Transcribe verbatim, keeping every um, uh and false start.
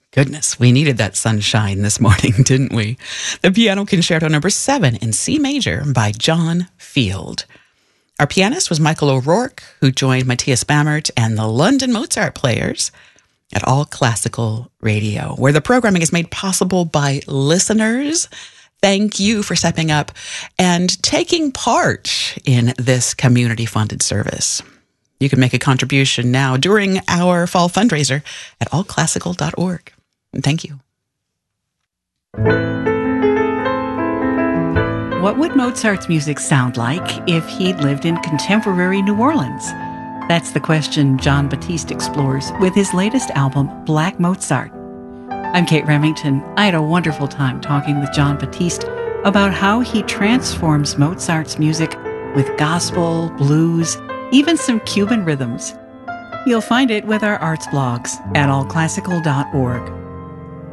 Goodness, we needed that sunshine this morning, didn't we? The Piano Concerto number seven in C major by John Field. Our pianist was Michael O'Rourke, who joined Matthias Bammert and the London Mozart Players at All Classical Radio, where the programming is made possible by listeners. Thank you for stepping up and taking part in this community-funded service. You can make a contribution now during our fall fundraiser at all classical dot org. Thank you. What would Mozart's music sound like if he'd lived in contemporary New Orleans? That's the question Jon Batiste explores with his latest album, Black Mozart. I'm Kate Remington. I had a wonderful time talking with Jon Batiste about how he transforms Mozart's music with gospel, blues, even some Cuban rhythms. You'll find it with our arts blogs at all classical dot org.